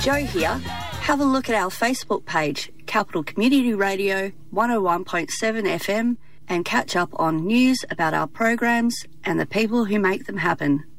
Jo here. Have a look at our Facebook page, Capital Community Radio 101.7 FM, and catch up on news about our programs and the people who make them happen.